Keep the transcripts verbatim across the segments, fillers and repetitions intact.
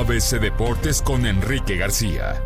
A B C Deportes con Enrique García.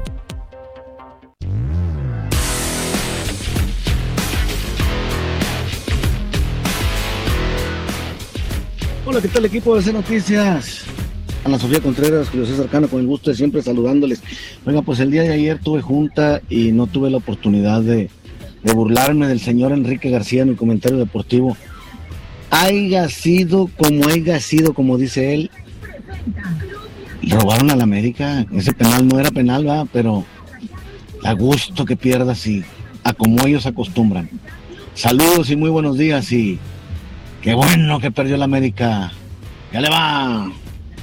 Hola, ¿qué tal equipo de C Noticias? Ana Sofía Contreras, Julio César Cano, con el gusto de siempre saludándoles. Oiga, pues el día de ayer tuve junta y no tuve la oportunidad de, de burlarme del señor Enrique García en el comentario deportivo. Haya sido como haya sido, como dice él, robaron a la América. Ese penal no era penal, ¿verdad? Pero a gusto que pierda así, a como ellos acostumbran. Saludos y muy buenos días y qué bueno que perdió la América. Ya le va.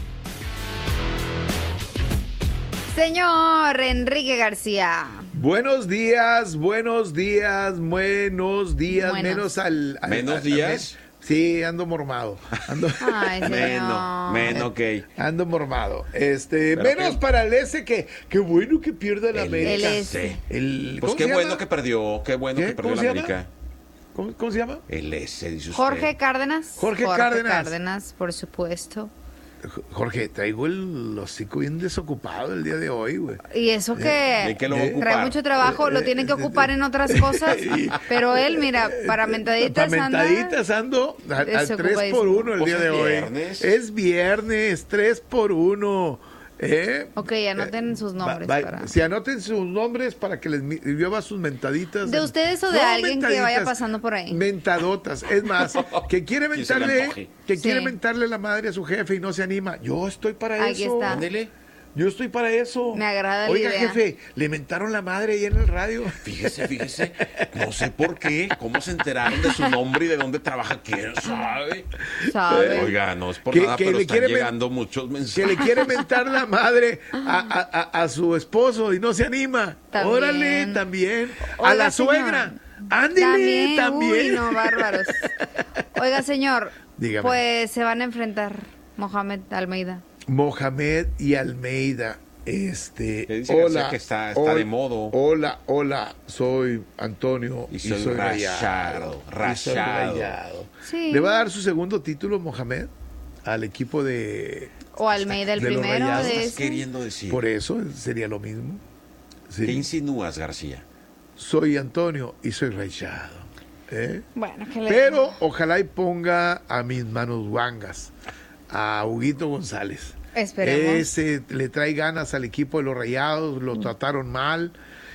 Señor Enrique García. Buenos días, buenos días, buenos días, Buenos. menos al... al ¿Menos al- días? al- sí, ando mormado. Ando, Ay, señor. Menos, menos, ok. ando mormado. Este, Pero menos qué- para el S que, qué bueno que pierda la El América. El S. Sí. El- Pues ¿cómo qué se bueno llama? que perdió, qué bueno ¿Qué? que perdió ¿Cómo la se llama? América. ¿Cómo, cómo se llama? El S, dice usted. Jorge Cárdenas. Jorge Cárdenas. Cárdenas, por supuesto. Jorge, traigo el hocico bien desocupado el día de hoy, güey. Y eso que ¿De qué lo va a Eh, ocupar? trae mucho trabajo, lo tienen que ocupar en otras cosas. Pero él, mira, para mentaditas anda. Mentaditas ando al tres desocupadísimo. por uno el Pues día es de hoy. viernes. Es viernes, tres por uno. ¿Eh? Ok, anoten sus nombres. Va- va- para... Si anoten sus nombres para que les mi- llueva sus mentaditas. ¿De ustedes o de alguien que vaya mentaditas, pasando por ahí? Mentadotas. Es más, que quiere Que se le mentarle, antoje. que Sí. quiere mentarle la madre a su jefe y no se anima. Yo estoy para Aquí eso. está. Ándele. Yo estoy para eso. Me agrada la Oiga, idea. jefe, le mentaron la madre ahí en el radio. Fíjese, fíjese. No sé por qué, cómo se enteraron de su nombre y de dónde trabaja, quién sabe. ¿Sabe? Oiga, no es por Que- nada, que pero le están quiere men- llegando muchos Que mensajes. le quiere mentar la madre a, a- a- a su esposo y no se anima. También. Órale, también. a Oiga, la señor. suegra. Ándele, también. Uy, no, bárbaros. Oiga, señor. Dígame. Pues se van a enfrentar Mohamed Almeida. Mohamed y Almeida. Este, Que dice García hola, que está- está hola, de modo. Hola, hola, soy Antonio Y soy Rayado, Y soy Rayado. Rayado. Sí. ¿Le va a dar su segundo título Mohamed al equipo de... O Almeida el de los primero Rayados? de ¿Qué ese. estás queriendo decir? Por eso sería lo mismo. Sí. ¿Qué insinúas, García? Soy Antonio y soy Rayado. ¿eh? Bueno, que le... Pero ojalá y ponga a mis manos guangas, a Huguito González. Esperemos. Ese le trae ganas al equipo de los Rayados, lo trataron mal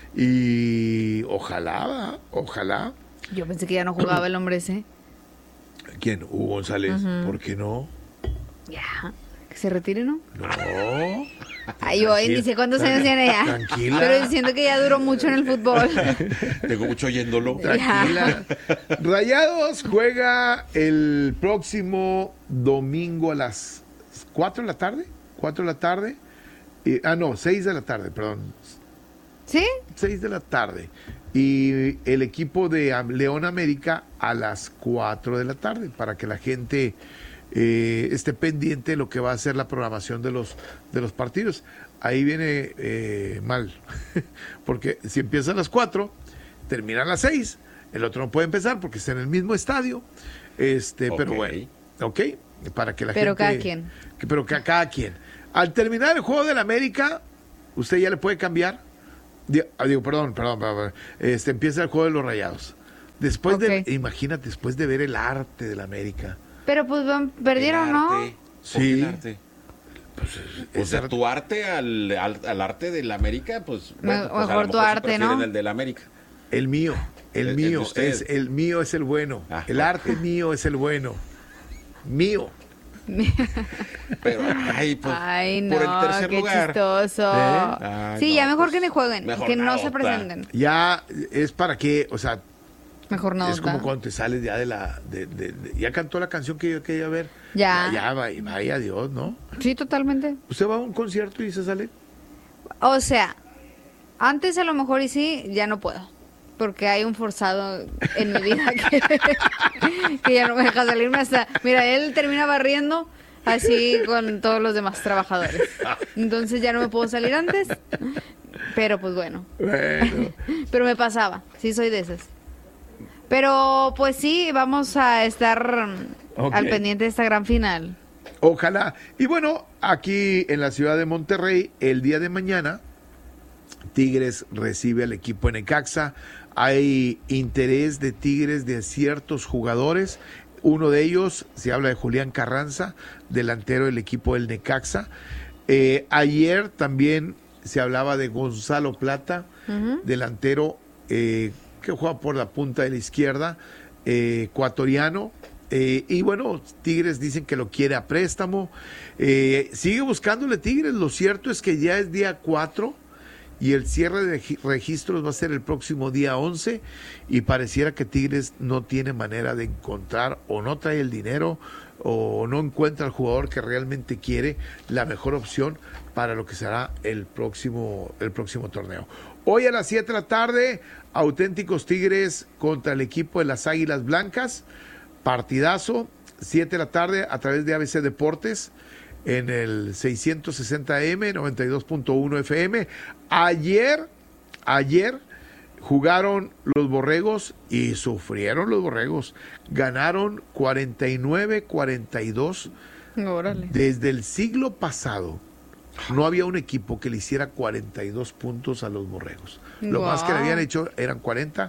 y ojalá, ¿va? ojalá. Yo pensé que ya no jugaba el hombre ese. ¿Quién? Hugo González. ¿Por qué no? Ya. Que se retire, ¿no? No. Ay, yo ni sé cuántos años tiene ya. Tranquila. Pero siento que ya duró mucho en el fútbol. Tengo mucho oyéndolo. Tranquila. Rayados juega el próximo domingo a las cuatro de la tarde. cuatro de la tarde. Y- ah, no, seis de la tarde, perdón. ¿Sí? seis de la tarde. Y el equipo de Am- León América a las cuatro de la tarde, para que la gente eh, esté pendiente de lo que va a ser la programación de los, de los partidos. Ahí viene eh, mal, porque si empieza a las cuatro, termina a las seis, el otro no puede empezar porque está en el mismo estadio. Este, Pero Ok. bueno, ok, para que la Pero gente... cada quien. que- pero que a cada quien. Al terminar el juego del América, usted ya le puede cambiar. Di- ah, Digo, perdón, perdón, perdón, este, empieza el juego de los Rayados. Después de, Ok. imagínate, después de ver el arte del América. Pero pues van- perdieron, El ¿no? arte. ¿Por Sí. qué el arte? Pues, Pues ese de tu arte al, al, al arte del América, pues, Me- bueno, pues a mejor lo tu mejor se arte, prefieren ¿no? el del América. el mío, el, El- el mío, de usted. es, el mío es el bueno. Ah. El arte mío es el bueno. Mío. Pero, ay, pues, Ay, no, por el tercer qué lugar. chistoso. ¿Eh? Ay, Sí, no, ya mejor pues, que ni jueguen, mejor que no nada, se otra. presenten. Ya es para que, o sea, Mejor no. es como cuando te sales ya de la... de- de- de- ya cantó la canción que yo quería ver. Ya. Ya, ya, vaya, vaya Dios, ¿no? Sí, totalmente. ¿Usted va a un concierto y se sale? O sea, antes a lo mejor y sí, ya no puedo. Porque hay un forzado en mi vida que, que ya no me deja salirme hasta... Mira, él termina barriendo así con todos los demás trabajadores. Entonces ya no me puedo salir antes. Pero pues bueno. Bueno. Pero me pasaba, sí soy de esas. Pero pues sí, vamos a estar Ok. al pendiente de esta gran final. Ojalá. Y bueno, aquí en la ciudad de Monterrey, el día de mañana, Tigres recibe al equipo de Necaxa. Hay interés de Tigres de ciertos jugadores. Uno de ellos, se habla de Julián Carranza, delantero del equipo del Necaxa. Eh, ayer también se hablaba de Gonzalo Plata, uh-huh. delantero eh, que juega por la punta de la izquierda, eh, ecuatoriano. Eh, y bueno, Tigres dicen que lo quiere a préstamo. Eh, sigue buscándole Tigres. Lo cierto es que ya es día cuatro y el cierre de registros va a ser el próximo día once y pareciera que Tigres no tiene manera de encontrar, o no trae el dinero, o no encuentra al jugador que realmente quiere, la mejor opción para lo que será el próximo, el próximo torneo. Hoy a las siete de la tarde, auténticos Tigres contra el equipo de las Águilas Blancas. Partidazo, siete de la tarde a través de A B C Deportes en el seiscientos sesenta A M, noventa y dos punto uno F M. Ayer, ayer jugaron los Borregos y sufrieron los Borregos. Ganaron cuarenta y nueve cuarenta y dos. Órale. Desde el siglo pasado no había un equipo que le hiciera cuarenta y dos puntos a los Borregos. Lo Wow. más que le habían hecho eran cuarenta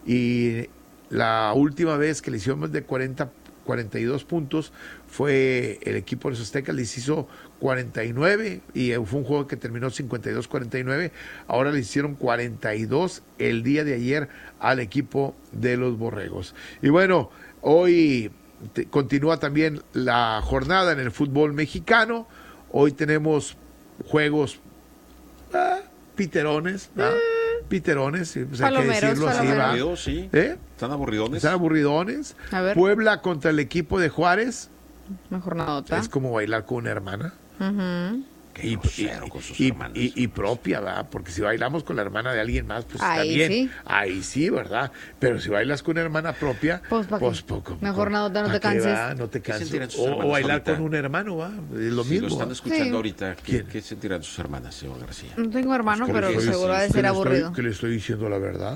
y la última vez que le hicieron más de cuarenta, cuarenta y dos puntos fue el equipo de los Aztecas, les hizo cuarenta y nueve y fue un juego que terminó cincuenta y dos cuarenta y nueve. Ahora le hicieron cuarenta y dos el día de ayer al equipo de los Borregos. Y bueno, hoy te, continúa también la jornada en el fútbol mexicano. Hoy tenemos juegos ah, piterones, ¿no? Piterones, pues hay que decirlo así, ¿va? Aburridos, sí. ¿Eh? Están aburridones. Están aburridones. A ver. Puebla contra el equipo de Juárez. Una jornadota. Es como bailar con una hermana. Uh-huh. Qué grosero con sus y, hermanas. y, y propia, ¿verdad? Porque si bailamos con la hermana de alguien más, pues Ahí está bien. sí. Ahí sí, ¿verdad? Pero si bailas con una hermana propia, Pues, ¿pa' pues qué? poco. Mejor no, no te ¿pa' qué, canses. va? No te ¿Qué canses. sentirán sus O, hermanas o bailar ahorita? con un hermano, ¿va? Es lo Si mismo. lo están ¿va? escuchando Sí. ahorita, ¿qué, ¿Quién? ¿qué sentirán sus hermanas, señor García? No tengo hermano, Pues, pero ¿qué le- seguro ha de ¿Que ser le estoy- aburrido. que le estoy diciendo la verdad.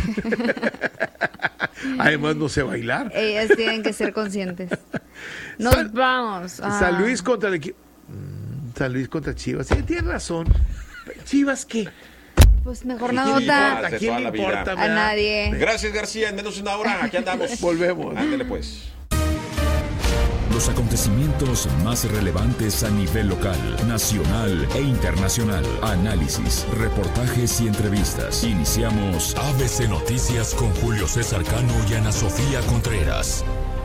Además, no sé bailar. Ellas tienen que ser conscientes. Nos San- vamos. Ah. San Luis contra el equipo. San Luis contra Chivas. Sí, tienes razón. ¿Chivas qué? Pues mejor Sí, nota. de ¿A quién toda le la vida. importa? A verdad? nadie. Gracias, García. En menos de una hora, aquí andamos. Volvemos. Ándale, pues. Los acontecimientos más relevantes a nivel local, nacional e internacional. Análisis, reportajes y entrevistas. Iniciamos A B C Noticias con Julio César Cano y Ana Sofía Contreras.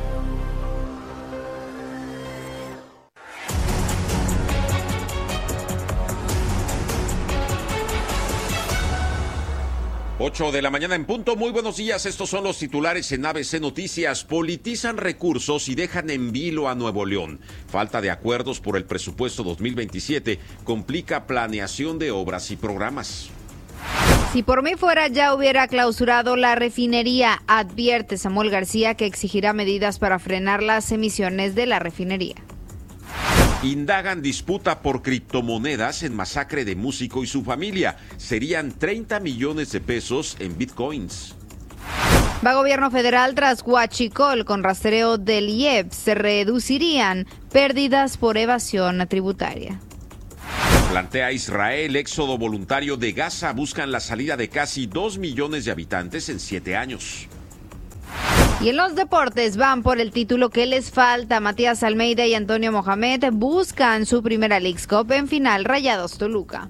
ocho de la mañana en punto. Muy buenos días. Estos son los titulares en A B C Noticias. Politizan recursos y dejan en vilo a Nuevo León. Falta de acuerdos por el presupuesto dos mil veintisiete complica planeación de obras y programas. Si por mí fuera, ya hubiera clausurado la refinería, advierte Samuel García, que exigirá medidas para frenar las emisiones de la refinería. Indagan disputa por criptomonedas en masacre de músico y su familia. Serían treinta millones de pesos en bitcoins. Va gobierno federal tras Huachicol con rastreo del I E P. Se reducirían pérdidas por evasión tributaria. Plantea Israel éxodo voluntario de Gaza. Buscan la salida de casi dos millones de habitantes en siete años. Y en los deportes van por el título que les falta. Matías Almeida y Antonio Mohamed buscan su primera Leagues Cup en final. Rayados Toluca.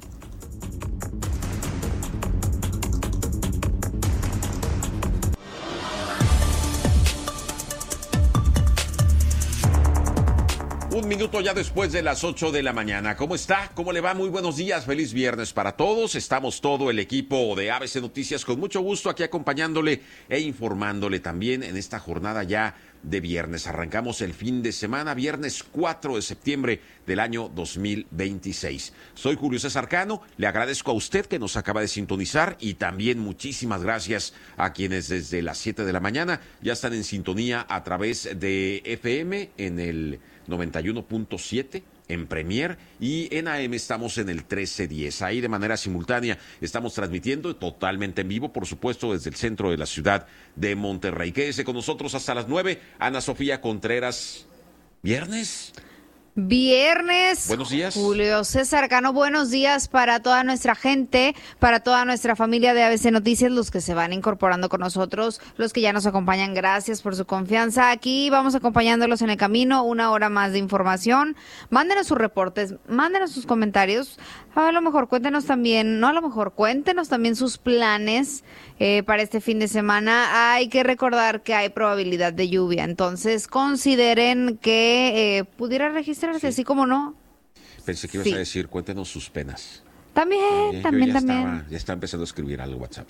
Un minuto ya después de las ocho de la mañana. ¿Cómo está? ¿Cómo le va? Muy buenos días. Feliz viernes para todos. Estamos todo el equipo de A B C Noticias con mucho gusto aquí acompañándole e informándole también en esta jornada ya de viernes. Arrancamos el fin de semana, viernes cuatro de septiembre del año dos mil veintiséis. Soy Julio César Cano. Le agradezco a usted que nos acaba de sintonizar y también muchísimas gracias a quienes desde las siete de la mañana ya están en sintonía a través de F M en el noventa y uno punto siete en Premier y en A M estamos en el trece diez. Ahí de manera simultánea estamos transmitiendo totalmente en vivo, por supuesto, desde el centro de la ciudad de Monterrey. Quédese con nosotros hasta las nueve. Ana Sofía Contreras, ¿viernes? Viernes. Buenos días. Julio César Cano, buenos días para toda nuestra gente, para toda nuestra familia de A B C Noticias, los que se van incorporando con nosotros, los que ya nos acompañan, gracias por su confianza. Aquí vamos acompañándolos en el camino, una hora más de información. Mándenos sus reportes, mándenos sus comentarios. A lo mejor cuéntenos también, no a lo mejor, cuéntenos también sus planes eh, para este fin de semana. Hay que recordar que hay probabilidad de lluvia, entonces consideren que eh, pudiera registrarse, sí. Así como no. Pensé que ibas sí. a decir, cuéntenos sus penas. También, Yo también, ya también. Estaba, ya estaba empezando a escribir al WhatsApp.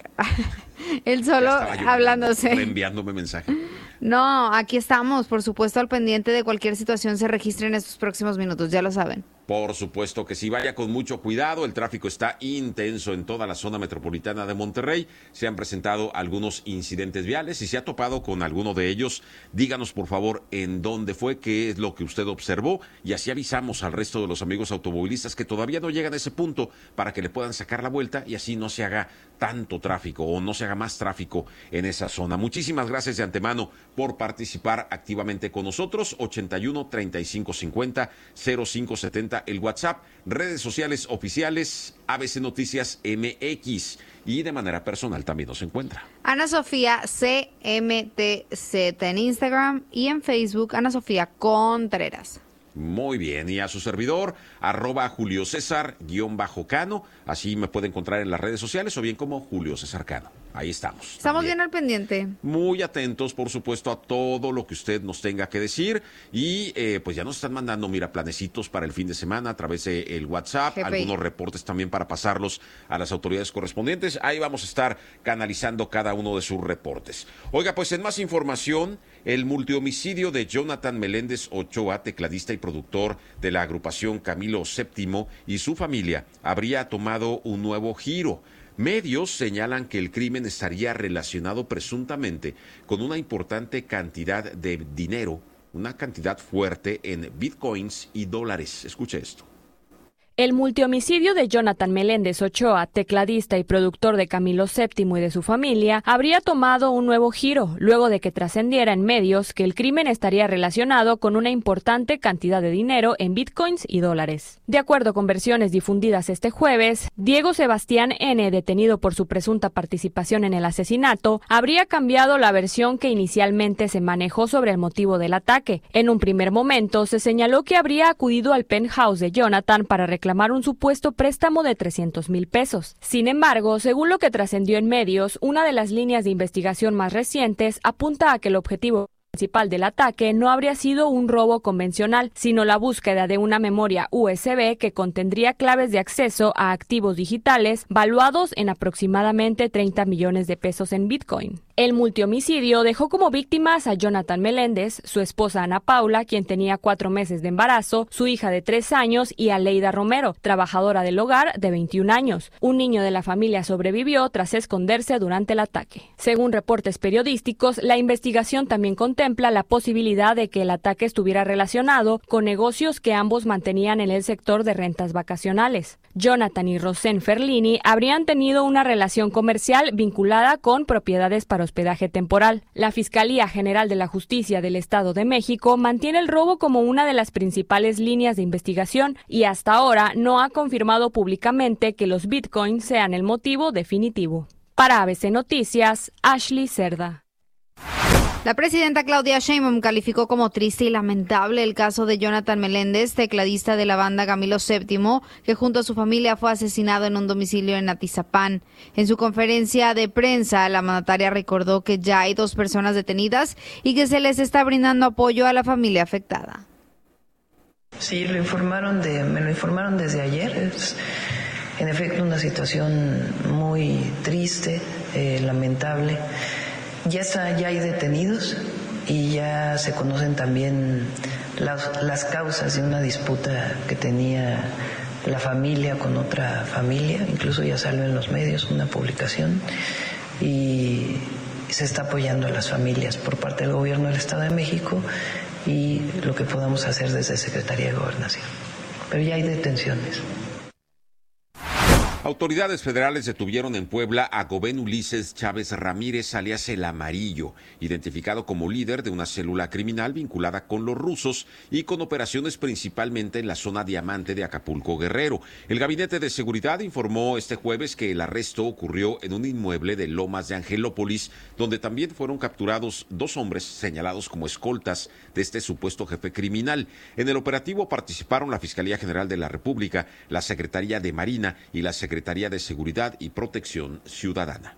Él solo hablándose. Enviándome mensaje. No, aquí estamos, por supuesto, al pendiente de cualquier situación se registre en estos próximos minutos, ya lo saben. Por supuesto que sí, vaya con mucho cuidado, el tráfico está intenso en toda la zona metropolitana de Monterrey, se han presentado algunos incidentes viales, si se ha topado con alguno de ellos, díganos por favor en dónde fue, qué es lo que usted observó y así avisamos al resto de los amigos automovilistas que todavía no llegan a ese punto para que le puedan sacar la vuelta y así no se haga tanto tráfico o no se haga más tráfico en esa zona. Muchísimas gracias de antemano por participar activamente con nosotros, ochenta y uno, treinta y cinco cincuenta, cero cinco setenta el WhatsApp, redes sociales oficiales, A B C Noticias M X y de manera personal también nos encuentra. Ana Sofía C M T Z en Instagram y en Facebook, Ana Sofía Contreras. Muy bien, y a su servidor, arroba Julio César, guión bajo Cano, así me puede encontrar en las redes sociales o bien como Julio César Cano. Ahí estamos. Estamos también. bien al pendiente. Muy atentos, por supuesto, a todo lo que usted nos tenga que decir. Y eh, pues ya nos están mandando, mira, planecitos para el fin de semana a través del WhatsApp, G P I. algunos reportes también para pasarlos a las autoridades correspondientes. Ahí vamos a estar canalizando cada uno de sus reportes. Oiga, pues en más información, el multihomicidio de Jonathan Meléndez Ochoa, tecladista y productor de la agrupación Camilo séptimo, y su familia habría tomado un nuevo giro. Medios señalan que el crimen estaría relacionado presuntamente con una importante cantidad de dinero, una cantidad fuerte en bitcoins y dólares. Escuche esto. El multihomicidio de Jonathan Meléndez Ochoa, tecladista y productor de Camilo séptimo y de su familia, habría tomado un nuevo giro, luego de que trascendiera en medios que el crimen estaría relacionado con una importante cantidad de dinero en bitcoins y dólares. De acuerdo con versiones difundidas este jueves, Diego Sebastián N., detenido por su presunta participación en el asesinato, habría cambiado la versión que inicialmente se manejó sobre el motivo del ataque. En un primer momento, se señaló que habría acudido al penthouse de Jonathan para reclamar reclamar un supuesto préstamo de trescientos mil pesos. Sin embargo, según lo que trascendió en medios, una de las líneas de investigación más recientes apunta a que el objetivo principal del ataque no habría sido un robo convencional, sino la búsqueda de una memoria U S B que contendría claves de acceso a activos digitales valuados en aproximadamente treinta millones de pesos en Bitcoin. El multihomicidio dejó como víctimas a Jonathan Meléndez, su esposa Ana Paula, quien tenía cuatro meses de embarazo, su hija de tres años y a Leida Romero, trabajadora del hogar de veintiún años. Un niño de la familia sobrevivió tras esconderse durante el ataque. Según reportes periodísticos, la investigación también contempla la posibilidad de que el ataque estuviera relacionado con negocios que ambos mantenían en el sector de rentas vacacionales. Jonathan y Rosén Ferlini habrían tenido una relación comercial vinculada con propiedades para hospedaje temporal. La Fiscalía General de la Justicia del Estado de México mantiene el robo como una de las principales líneas de investigación y hasta ahora no ha confirmado públicamente que los bitcoins sean el motivo definitivo. Para A B C Noticias, Ashley Cerda. La presidenta Claudia Sheinbaum calificó como triste y lamentable el caso de Jonathan Meléndez, tecladista de la banda Camilo séptimo, que junto a su familia fue asesinado en un domicilio en Atizapán. En su conferencia de prensa, la mandataria recordó que ya hay dos personas detenidas y que se les está brindando apoyo a la familia afectada. Sí, lo informaron de, me lo informaron desde ayer. Es, en efecto, una situación muy triste, eh, lamentable. Ya está, ya hay detenidos y ya se conocen también las, las causas de una disputa que tenía la familia con otra familia, incluso ya salió en los medios una publicación y se está apoyando a las familias por parte del gobierno del Estado de México y lo que podamos hacer desde Secretaría de Gobernación. Pero ya hay detenciones. Autoridades federales detuvieron en Puebla a Gobén Ulises Chávez Ramírez, alias El Amarillo, identificado como líder de una célula criminal vinculada con los rusos y con operaciones principalmente en la zona Diamante de Acapulco, Guerrero. El Gabinete de Seguridad informó este jueves que el arresto ocurrió en un inmueble de Lomas de Angelópolis, donde también fueron capturados dos hombres señalados como escoltas de este supuesto jefe criminal. En el operativo participaron la Fiscalía General de la República, la Secretaría de Marina y la Secretaría Secretaría de Seguridad y Protección Ciudadana.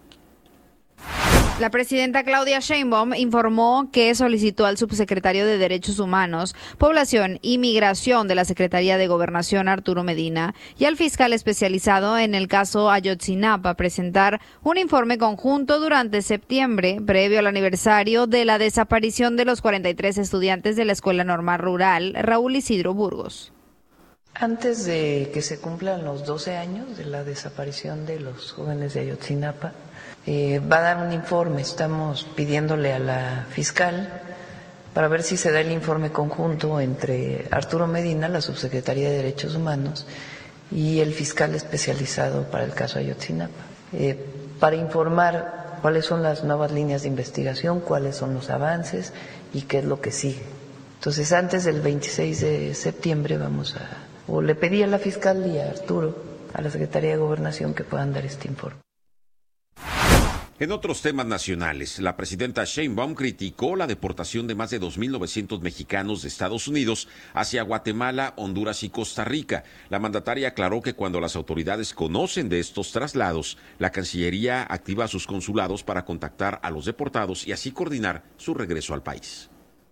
La presidenta Claudia Sheinbaum informó que solicitó al subsecretario de Derechos Humanos, Población y Migración de la Secretaría de Gobernación, Arturo Medina, y al fiscal especializado en el caso Ayotzinapa presentar un informe conjunto durante septiembre, previo al aniversario de la desaparición de los cuarenta y tres estudiantes de la Escuela Normal Rural Raúl Isidro Burgos. Antes de que se cumplan los doce años de la desaparición de los jóvenes de Ayotzinapa, eh, va a dar un informe. Estamos pidiéndole a la fiscal para ver si se da el informe conjunto entre Arturo Medina, la subsecretaría de Derechos Humanos, y el fiscal especializado para el caso Ayotzinapa, eh, para informar cuáles son las nuevas líneas de investigación, cuáles son los avances y qué es lo que sigue. Entonces, antes del veintiséis de septiembre vamos a... o le pedí a la fiscal y a Arturo, a la Secretaría de Gobernación, que puedan dar este informe. En otros temas nacionales, la presidenta Sheinbaum criticó la deportación de más de dos mil novecientos mexicanos de Estados Unidos hacia Guatemala, Honduras y Costa Rica. La mandataria aclaró que cuando las autoridades conocen de estos traslados, la Cancillería activa sus consulados para contactar a los deportados y así coordinar su regreso al país.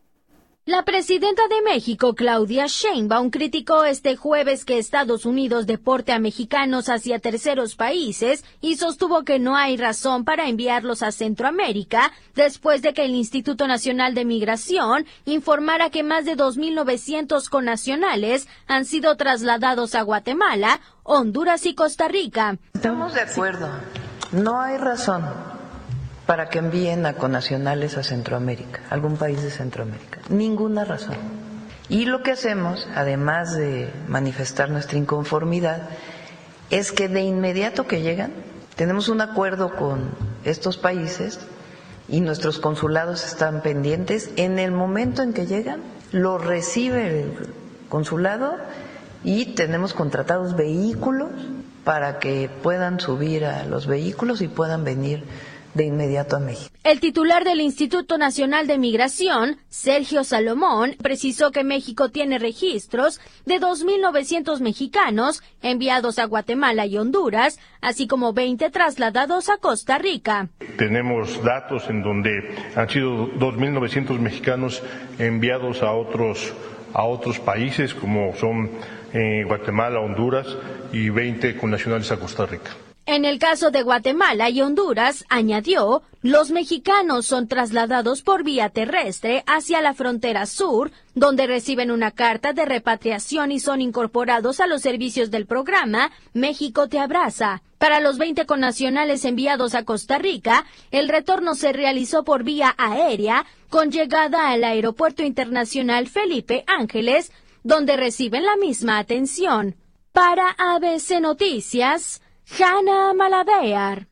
La presidenta de México, Claudia Sheinbaum, criticó este jueves que Estados Unidos deporte a mexicanos hacia terceros países y sostuvo que no hay razón para enviarlos a Centroamérica después de que el Instituto Nacional de Migración informara que más de dos mil novecientos connacionales han sido trasladados a Guatemala, Honduras y Costa Rica. Estamos de acuerdo. No hay razón para que envíen a connacionales a Centroamérica, algún país de Centroamérica. Ninguna razón. Y lo que hacemos, además de manifestar nuestra inconformidad, es que de inmediato que llegan, tenemos un acuerdo con estos países y nuestros consulados están pendientes. En el momento en que llegan, lo recibe el consulado y tenemos contratados vehículos para que puedan subir a los vehículos y puedan venir de inmediato a México. El titular del Instituto Nacional de Migración, Sergio Salomón, precisó que México tiene registros de dos mil novecientos mexicanos enviados a Guatemala y Honduras, así como veinte trasladados a Costa Rica. Tenemos datos en donde han sido dos mil novecientos mexicanos enviados a otros a otros países como son eh, Guatemala, Honduras y veinte connacionales a Costa Rica. En el caso de Guatemala y Honduras, añadió, los mexicanos son trasladados por vía terrestre hacia la frontera sur, donde reciben una carta de repatriación y son incorporados a los servicios del programa México te abraza. Para los veinte connacionales enviados a Costa Rica, el retorno se realizó por vía aérea, con llegada al Aeropuerto Internacional Felipe Ángeles, donde reciben la misma atención. Para A B C Noticias, Hanna Malavear.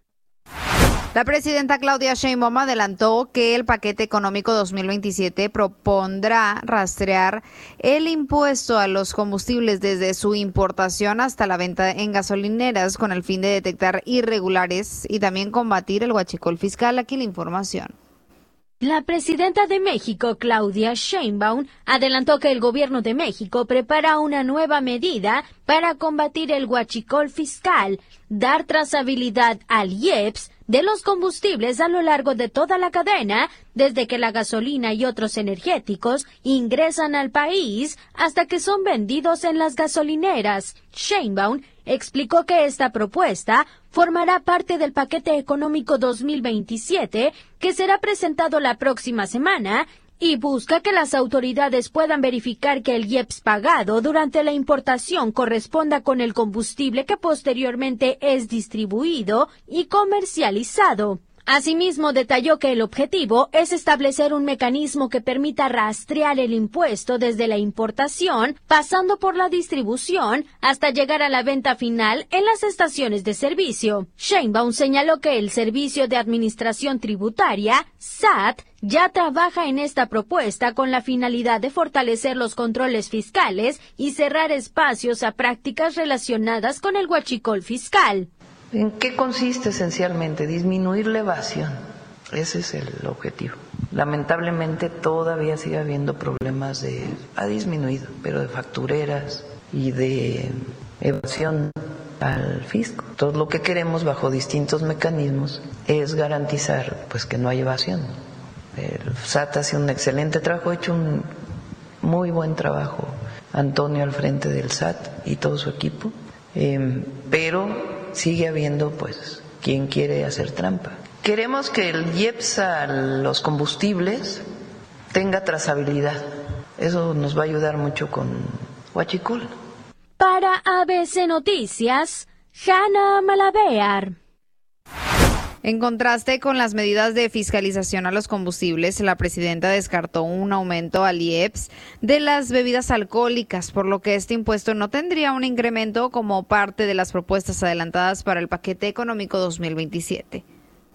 La presidenta Claudia Sheinbaum adelantó que el paquete económico dos mil veintisiete propondrá rastrear el impuesto a los combustibles desde su importación hasta la venta en gasolineras con el fin de detectar irregulares y también combatir el huachicol fiscal. Aquí la información. La presidenta de México, Claudia Sheinbaum, adelantó que el gobierno de México prepara una nueva medida para combatir el huachicol fiscal, dar trazabilidad al I E P S de los combustibles a lo largo de toda la cadena, desde que la gasolina y otros energéticos ingresan al país hasta que son vendidos en las gasolineras. Sheinbaum explicó que esta propuesta formará parte del paquete económico dos mil veintisiete que será presentado la próxima semana y busca que las autoridades puedan verificar que el I E P S pagado durante la importación corresponda con el combustible que posteriormente es distribuido y comercializado. Asimismo, detalló que el objetivo es establecer un mecanismo que permita rastrear el impuesto desde la importación, pasando por la distribución, hasta llegar a la venta final en las estaciones de servicio. Sheinbaum señaló que el Servicio de Administración Tributaria, S A T, ya trabaja en esta propuesta con la finalidad de fortalecer los controles fiscales y cerrar espacios a prácticas relacionadas con el huachicol fiscal. ¿En qué consiste esencialmente? Disminuir la evasión. Ese es el objetivo. Lamentablemente todavía sigue habiendo problemas de, ha disminuido, pero de factureras y de evasión al fisco. Todo lo que queremos bajo distintos mecanismos es garantizar pues que no hay evasión. El S A T hace un excelente trabajo, ha hecho un muy buen trabajo Antonio al frente del S A T y todo su equipo, eh, pero sigue habiendo pues quien quiere hacer trampa. Queremos que el I E P S a los combustibles tenga trazabilidad. Eso nos va a ayudar mucho con huachicol. Para A B C Noticias, Hanna Malabear. En contraste con las medidas de fiscalización a los combustibles, la presidenta descartó un aumento al I E P S de las bebidas alcohólicas, por lo que este impuesto no tendría un incremento como parte de las propuestas adelantadas para el paquete económico dos mil veintisiete.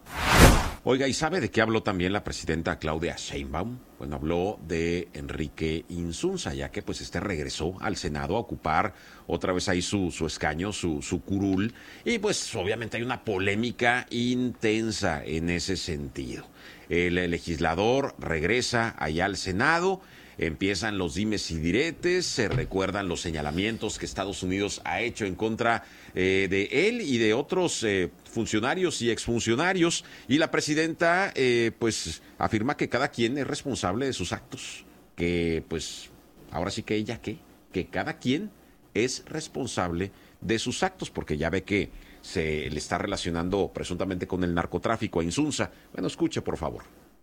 Oiga, ¿y sabe de qué habló también la presidenta Claudia Sheinbaum? Bueno, habló de Enrique Insunza, ya que pues este regresó al Senado a ocupar otra vez ahí su, su escaño, su, su curul, y pues obviamente hay una polémica intensa en ese sentido. El legislador regresa allá al Senado, empiezan los dimes y diretes, se recuerdan los señalamientos que Estados Unidos ha hecho en contra eh, de él y de otros eh, funcionarios y exfuncionarios, y la presidenta eh, pues afirma que cada quien es responsable de sus actos, que pues ahora sí que ella qué, que cada quien es responsable de sus actos, porque ya ve que se le está relacionando presuntamente con el narcotráfico a Insunza. Bueno, escuche por favor.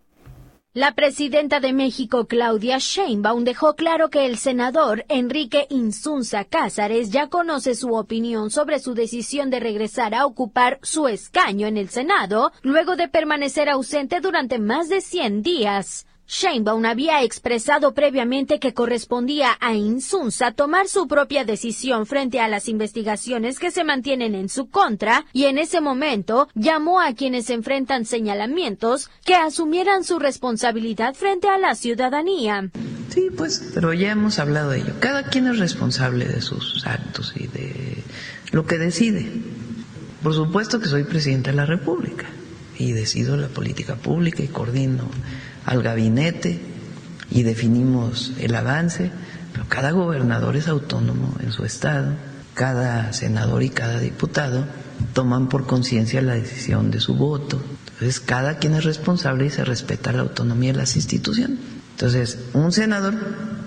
La presidenta de México, Claudia Sheinbaum, dejó claro que el senador Enrique Insunza Cázares ya conoce su opinión sobre su decisión de regresar a ocupar su escaño en el Senado, luego de permanecer ausente durante más de cien días. Sheinbaum había expresado previamente que correspondía a Insunza tomar su propia decisión frente a las investigaciones que se mantienen en su contra, y en ese momento llamó a quienes enfrentan señalamientos que asumieran su responsabilidad frente a la ciudadanía. Sí, pues, pero ya hemos hablado de ello. Cada quien es responsable de sus actos y de lo que decide. Por supuesto que soy presidente de la República y decido la política pública y coordino al gabinete y definimos el avance, pero cada gobernador es autónomo en su estado, cada senador y cada diputado toman por conciencia la decisión de su voto. Entonces cada quien es responsable y se respeta la autonomía de las instituciones. Entonces un senador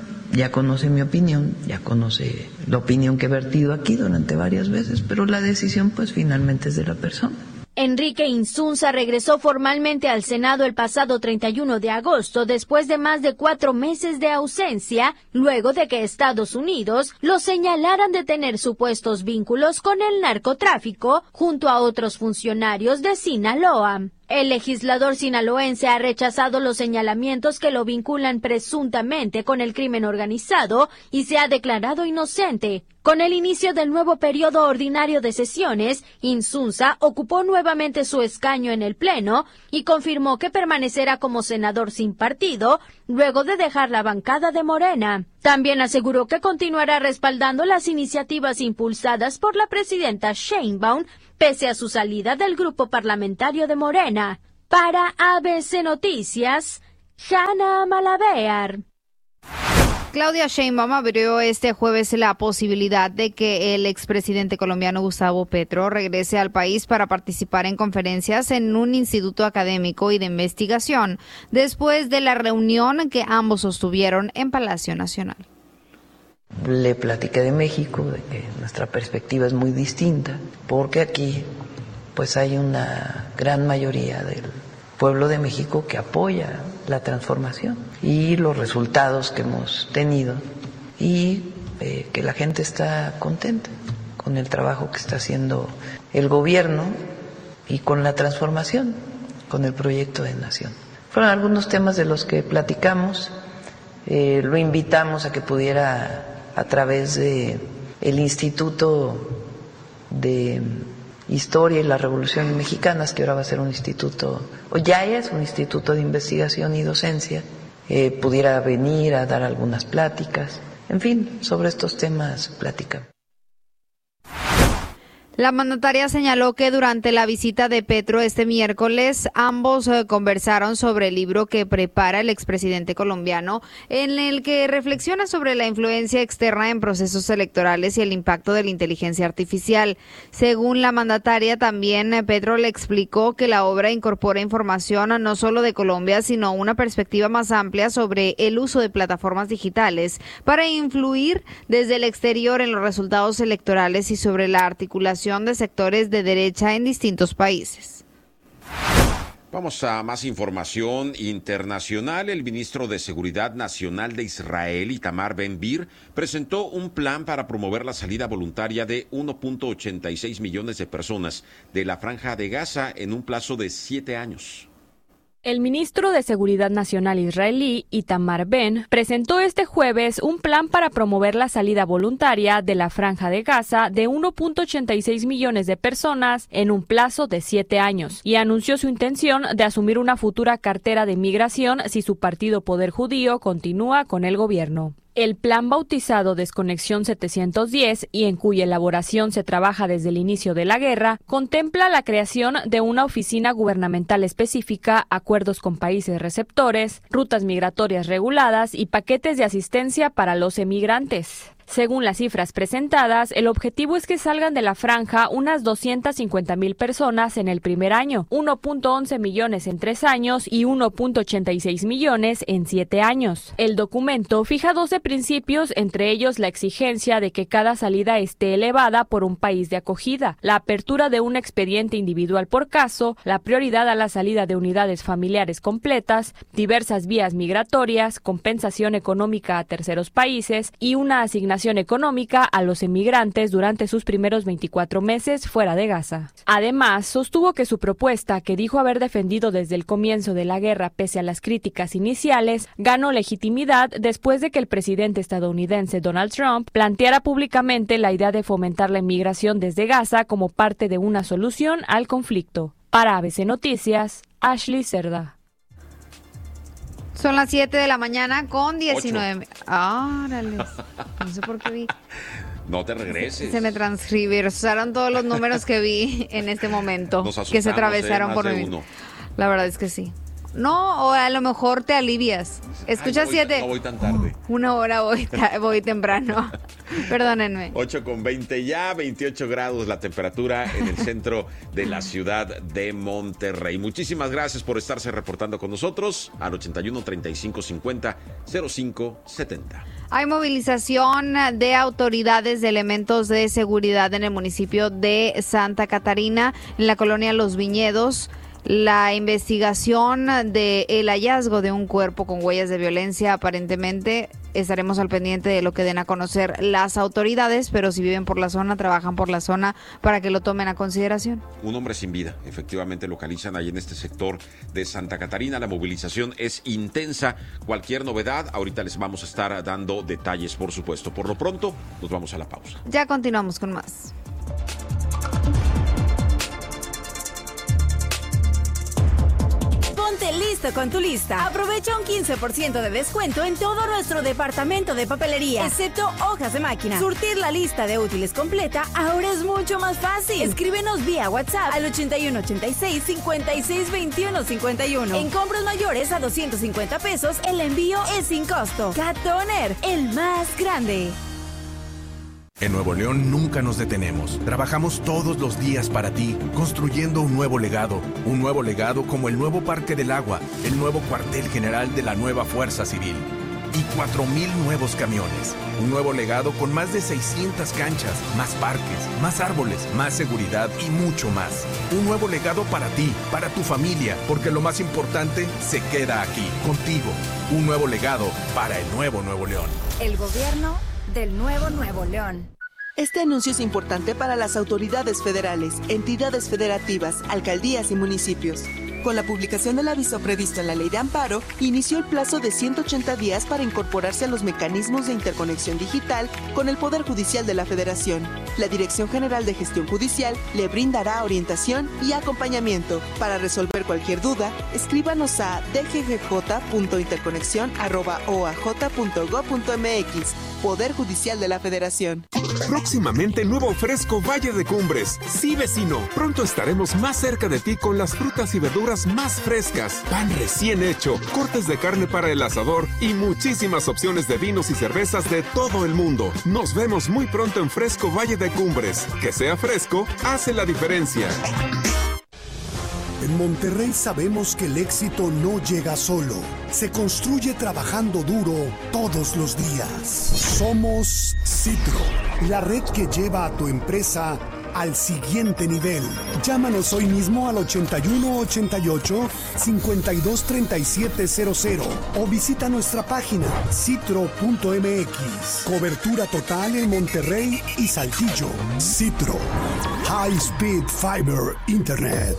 ya conoce mi opinión, ya conoce la opinión que he vertido aquí durante varias veces, pero la decisión pues finalmente es de la persona. Enrique Insunza regresó formalmente al Senado el pasado treinta y uno de agosto después de más de cuatro meses de ausencia, luego de que Estados Unidos lo señalaran de tener supuestos vínculos con el narcotráfico junto a otros funcionarios de Sinaloa. El legislador sinaloense ha rechazado los señalamientos que lo vinculan presuntamente con el crimen organizado y se ha declarado inocente. Con el inicio del nuevo periodo ordinario de sesiones, Insunza ocupó nuevamente su escaño en el Pleno y confirmó que permanecerá como senador sin partido luego de dejar la bancada de Morena. También aseguró que continuará respaldando las iniciativas impulsadas por la presidenta Sheinbaum pese a su salida del grupo parlamentario de Morena. Para A B C Noticias, Hanna Malabear. Claudia Sheinbaum abrió este jueves la posibilidad de que el expresidente colombiano Gustavo Petro regrese al país para participar en conferencias en un instituto académico y de investigación, después de la reunión que ambos sostuvieron en Palacio Nacional. Le platiqué de México, de que nuestra perspectiva es muy distinta, porque aquí pues hay una gran mayoría del pueblo de México que apoya la transformación y los resultados que hemos tenido y eh, que la gente está contenta con el trabajo que está haciendo el gobierno y con la transformación. con el proyecto de nación. Fueron algunos temas de los que platicamos, eh, lo invitamos a que pudiera a través de el Instituto de Historia y las Revoluciones Mexicanas, que ahora va a ser un instituto, o ya es un instituto de investigación y docencia, eh, pudiera venir a dar algunas pláticas. En fin, sobre estos temas platicamos. La mandataria señaló que durante la visita de Petro este miércoles, ambos eh, conversaron sobre el libro que prepara el expresidente colombiano, en el que reflexiona sobre la influencia externa en procesos electorales y el impacto de la inteligencia artificial. Según la mandataria, también eh, Petro le explicó que la obra incorpora información no solo de Colombia, sino una perspectiva más amplia sobre el uso de plataformas digitales para influir desde el exterior en los resultados electorales y sobre la articulación de sectores de derecha en distintos países. Vamos a más información internacional. El ministro de Seguridad Nacional de Israel, Itamar Ben-Gvir, presentó un plan para promover la salida voluntaria de uno punto ochenta y seis millones de personas de la Franja de Gaza en un plazo de siete años. El ministro de Seguridad Nacional israelí, Itamar Ben, presentó este jueves un plan para promover la salida voluntaria de la Franja de Gaza de uno punto ochenta y seis millones de personas en un plazo de siete años y anunció su intención de asumir una futura cartera de migración si su partido Poder Judío continúa con el gobierno. El plan, bautizado Desconexión setecientos diez y en cuya elaboración se trabaja desde el inicio de la guerra, contempla la creación de una oficina gubernamental específica, acuerdos con países receptores, rutas migratorias reguladas y paquetes de asistencia para los emigrantes. Según las cifras presentadas, el objetivo es que salgan de la franja unas doscientas cincuenta mil personas en el primer año, uno punto once millones en tres años y uno punto ochenta y seis millones en siete años. El documento fija doce principios, entre ellos la exigencia de que cada salida esté elevada por un país de acogida, la apertura de un expediente individual por caso, la prioridad a la salida de unidades familiares completas, diversas vías migratorias, compensación económica a terceros países y una asignación económica a los emigrantes durante sus primeros veinticuatro meses fuera de Gaza. Además, sostuvo que su propuesta, que dijo haber defendido desde el comienzo de la guerra pese a las críticas iniciales, ganó legitimidad después de que el presidente estadounidense Donald Trump planteara públicamente la idea de fomentar la inmigración desde Gaza como parte de una solución al conflicto. Para A B C Noticias, Ashley Cerda. Son las siete de la mañana con diecinueve. ¡Árale! No sé por qué vi. No te regreses. Se me transcribieron todos los números que vi en este momento. Que se atravesaron eh, por mí. La verdad es que sí. No, o a lo mejor te alivias. Escucha, Ay, no siete. Voy, no voy tan tarde. Una hora voy, ta- voy temprano. Perdónenme. ocho con veinte ya, veintiocho grados la temperatura en el centro de la ciudad de Monterrey. Muchísimas gracias por estarse reportando con nosotros al ochenta y uno, treinta y cinco cincuenta, cero cinco setenta. Hay movilización de autoridades de elementos de seguridad en el municipio de Santa Catarina, en la colonia Los Viñedos. La investigación del hallazgo de un cuerpo con huellas de violencia, aparentemente estaremos al pendiente de lo que den a conocer las autoridades, pero si viven por la zona, trabajan por la zona, para que lo tomen a consideración. Un hombre sin vida, efectivamente localizan ahí en este sector de Santa Catarina. La movilización es intensa. Cualquier novedad, ahorita les vamos a estar dando detalles, por supuesto. Por lo pronto, nos vamos a la pausa. Ya continuamos con más. Ponte listo con tu lista. Aprovecha un quince por ciento de descuento en todo nuestro departamento de papelería, excepto hojas de máquina. Surtir la lista de útiles completa ahora es mucho más fácil. Escríbenos vía WhatsApp al ochenta y uno, ochenta y seis, cincuenta y seis, veintiuno, cincuenta y uno. En compras mayores a doscientos cincuenta pesos, el envío es sin costo. Cat Toner, el más grande. En Nuevo León nunca nos detenemos. Trabajamos todos los días para ti, construyendo un nuevo legado. Un nuevo legado como el nuevo Parque del Agua, el nuevo cuartel general de la nueva Fuerza Civil y cuatro mil nuevos camiones. Un nuevo legado con más de seiscientas canchas, más parques, más árboles, más seguridad y mucho más. Un nuevo legado para ti, para tu familia, porque lo más importante se queda aquí, contigo. Un nuevo legado para el nuevo Nuevo León. El gobierno del nuevo Nuevo León. Este anuncio es importante para las autoridades federales, entidades federativas, alcaldías y municipios. Con la publicación del aviso previsto en la Ley de Amparo, inició el plazo de ciento ochenta días para incorporarse a los mecanismos de interconexión digital con el Poder Judicial de la Federación. La Dirección General de Gestión Judicial le brindará orientación y acompañamiento. Para resolver cualquier duda, escríbanos a d g g j punto interconexión arroba o a j punto gob punto m x. Poder Judicial de la Federación. Próximamente nuevo Fresco Valle de Cumbres. Sí, vecino, pronto estaremos más cerca de ti con las frutas y verduras más frescas, pan recién hecho, cortes de carne para el asador y muchísimas opciones de vinos y cervezas de todo el mundo. Nos vemos muy pronto en Fresco Valle de Cumbres. Que sea fresco, hace la diferencia. En Monterrey sabemos que el éxito no llega solo, se construye trabajando duro todos los días. Somos Citro, la red que lleva a tu empresa al siguiente nivel. Llámanos hoy mismo al ochenta y uno ochenta y ocho cincuenta y dos treinta y siete cero cero o visita nuestra página citro punto m x. Cobertura total en Monterrey y Saltillo. Citro, High Speed Fiber Internet.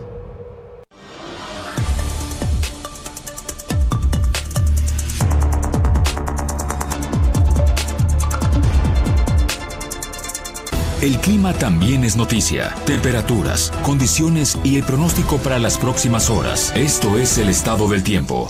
El clima también es noticia. Temperaturas, condiciones y el pronóstico para las próximas horas. Esto es el estado del tiempo.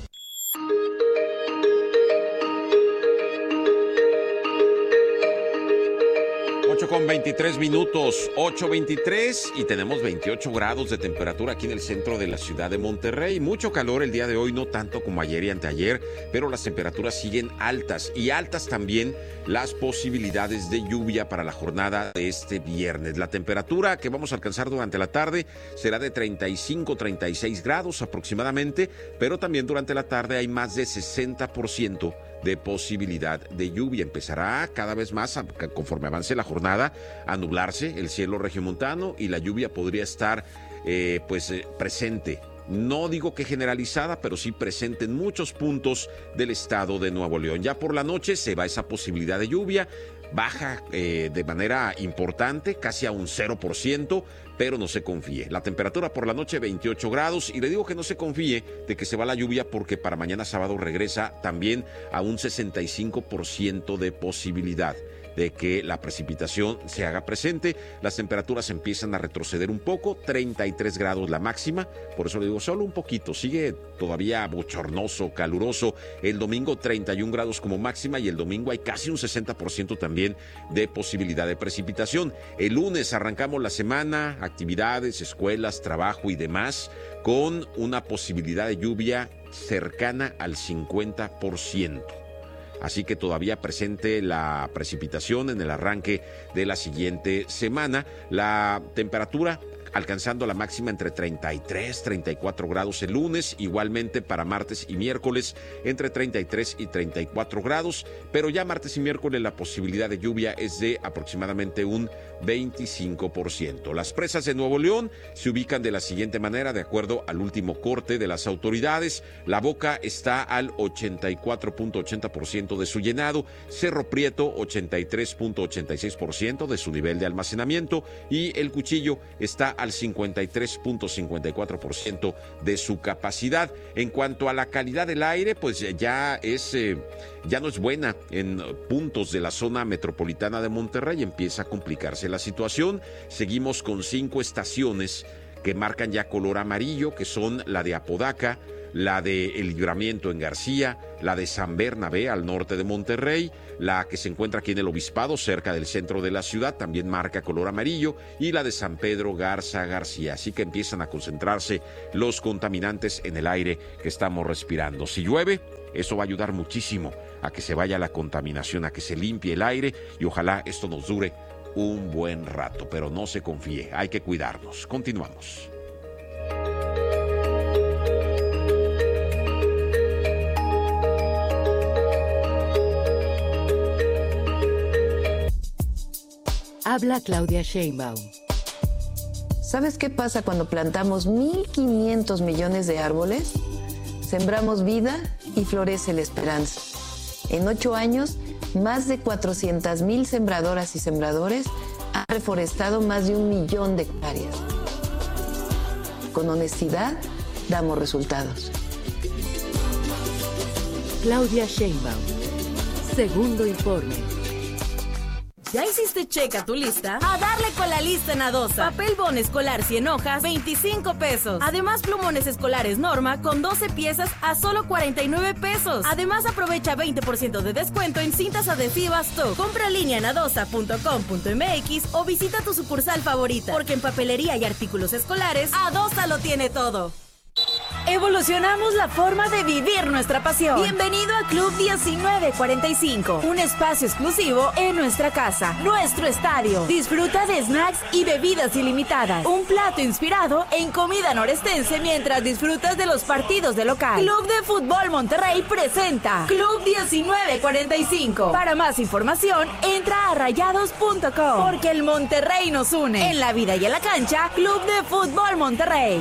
ocho con veintitrés minutos, ocho veintitrés y tenemos veintiocho grados de temperatura aquí en el centro de la ciudad de Monterrey. Mucho calor el día de hoy, no tanto como ayer y anteayer, pero las temperaturas siguen altas y altas también las posibilidades de lluvia para la jornada de este viernes. La temperatura que vamos a alcanzar durante la tarde será de treinta y cinco, treinta y seis grados aproximadamente, pero también durante la tarde hay más de sesenta por ciento de posibilidad de lluvia. Empezará cada vez más, conforme avance la jornada, a nublarse el cielo regiomontano y la lluvia podría estar eh, pues eh, presente. No digo que generalizada, pero sí presente en muchos puntos del estado de Nuevo León. Ya por la noche se va esa posibilidad de lluvia, baja eh, de manera importante, casi a un cero por ciento, pero no se confíe. La temperatura por la noche veintiocho grados y le digo que no se confíe de que se va la lluvia porque para mañana sábado regresa también a un sesenta y cinco por ciento de posibilidad de que la precipitación se haga presente. Las temperaturas empiezan a retroceder un poco, treinta y tres grados la máxima, por eso le digo solo un poquito, sigue todavía bochornoso, caluroso. El domingo treinta y un grados como máxima y el domingo hay casi un sesenta por ciento también de posibilidad de precipitación. El lunes arrancamos la semana, actividades, escuelas, trabajo y demás, con una posibilidad de lluvia cercana al cincuenta por ciento. Así que todavía presente la precipitación en el arranque de la siguiente semana. La temperatura alcanzando la máxima entre treinta y tres, treinta y cuatro grados el lunes, igualmente para martes y miércoles entre treinta y tres y treinta y cuatro grados, pero ya martes y miércoles la posibilidad de lluvia es de aproximadamente un veinticinco por ciento. Las presas de Nuevo León se ubican de la siguiente manera, de acuerdo al último corte de las autoridades. La Boca está al ochenta y cuatro punto ochenta por ciento de su llenado, Cerro Prieto ochenta y tres punto ochenta y seis por ciento de su nivel de almacenamiento y El Cuchillo está al cincuenta y tres punto cincuenta y cuatro por ciento de su capacidad. En cuanto a la calidad del aire, pues ya es eh, ya no es buena en puntos de la zona metropolitana de Monterrey, empieza a complicarse la situación. Seguimos con cinco estaciones que marcan ya color amarillo, que son la de Apodaca, la de El Libramiento en García, la de San Bernabé al norte de Monterrey, la que se encuentra aquí en el Obispado, cerca del centro de la ciudad, también marca color amarillo, y la de San Pedro Garza García. Así que empiezan a concentrarse los contaminantes en el aire que estamos respirando. Si llueve, eso va a ayudar muchísimo a que se vaya la contaminación, a que se limpie el aire, y ojalá esto nos dure un buen rato, pero no se confíe, hay que cuidarnos. Continuamos. Habla Claudia Sheinbaum. ¿Sabes qué pasa cuando plantamos mil quinientos millones de árboles? Sembramos vida y florece la esperanza. En ocho años, más de cuatrocientas mil sembradoras y sembradores han reforestado más de un millón de hectáreas. con honestidad damos resultados. Claudia Sheinbaum. Segundo informe. ¿Ya hiciste check a tu lista? A darle con la lista en Adosa. Papel bond escolar cien hojas, veinticinco pesos. Además, plumones escolares Norma con doce piezas a solo cuarenta y nueve pesos. Además, aprovecha veinte por ciento de descuento en cintas adhesivas T O C. Compra en línea en adosa punto com punto m x o visita tu sucursal favorita. Porque en papelería y artículos escolares, Adosa lo tiene todo. Evolucionamos la forma de vivir nuestra pasión. Bienvenido a Club diecinueve cuarenta y cinco, un espacio exclusivo en nuestra casa, nuestro estadio. Disfruta de snacks y bebidas ilimitadas, un plato inspirado en comida norestense mientras disfrutas de los partidos de local. Club de Fútbol Monterrey presenta Club diecinueve cuarenta y cinco. Para más información, entra a rayados punto com, porque el Monterrey nos une. En la vida y en la cancha, Club de Fútbol Monterrey.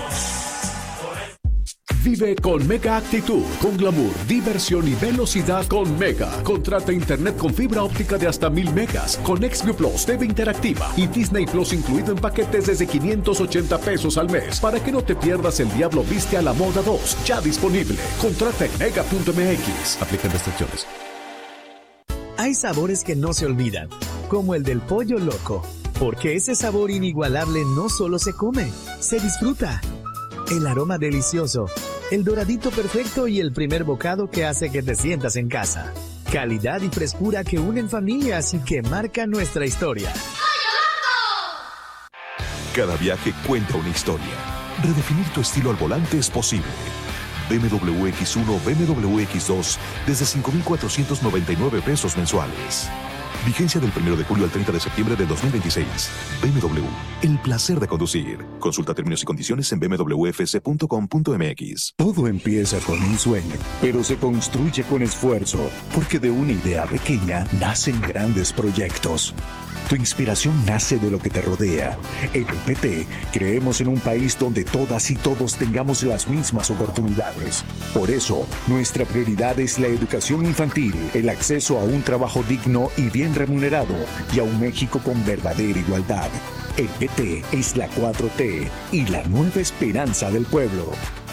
Vive con Mega Actitud, con glamour, diversión y velocidad con Mega. Contrata internet con fibra óptica de hasta mil megas, con XView Plus, T V interactiva y Disney Plus incluido en paquetes desde quinientos ochenta pesos al mes, para que no te pierdas El Diablo Viste a la Moda dos, ya disponible. Contrata en mega punto m x. Aplican restricciones. Hay sabores que no se olvidan, como el del pollo loco, porque ese sabor inigualable no solo se come, se disfruta. El aroma delicioso, el doradito perfecto y el primer bocado que hace que te sientas en casa. Calidad y frescura que unen familias y que marcan nuestra historia. Cada viaje cuenta una historia. Redefinir tu estilo al volante es posible. B M W X uno, B M W X dos desde cinco mil cuatrocientos noventa y nueve pesos mensuales. Vigencia del primero de julio al treinta de septiembre de dos mil veintiséis. B M W, el placer de conducir. Consulta términos y condiciones en b m w f c punto com punto m x. Todo empieza con un sueño, pero se construye con esfuerzo, porque de una idea pequeña nacen grandes proyectos. Tu inspiración nace de lo que te rodea. En el P T creemos en un país donde todas y todos tengamos las mismas oportunidades. Por eso, nuestra prioridad es la educación infantil, el acceso a un trabajo digno y bien remunerado, y a un México con verdadera igualdad. El P T es la cuatro T y la nueva esperanza del pueblo.